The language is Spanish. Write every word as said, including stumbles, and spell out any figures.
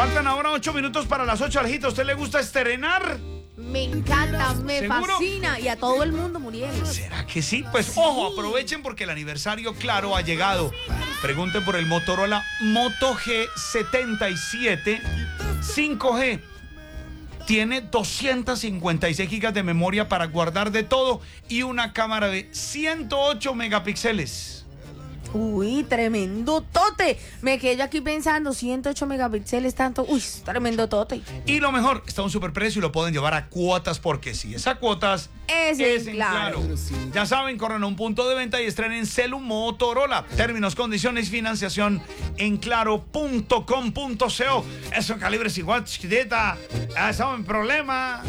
Faltan ahora ocho minutos para las ocho, Alejito. ¿A usted le gusta estrenar? Me encanta, me ¿Seguro? fascina. Y a todo el mundo, Muriel. ¿Será que sí? Pues ojo, aprovechen porque el aniversario Claro ha llegado. Pregunten por el Motorola Moto G setenta y siete cinco G. Tiene doscientas cincuenta y seis gigas de memoria para guardar de todo y una cámara de ciento ocho megapíxeles. Uy, tremendo tote. Me quedé yo aquí pensando, ciento ocho megapíxeles tanto. Uy, tremendo tote. Y lo mejor, está a un superprecio y lo pueden llevar a cuotas porque si es a cuotas, Es es en en Claro. Claro. Ya saben, corran a un punto de venta y estrenen Celu Motorola. Términos, condiciones, financiación en claro punto com punto co. Eso, Calibre cincuenta, chiquitita. Eso es un problema.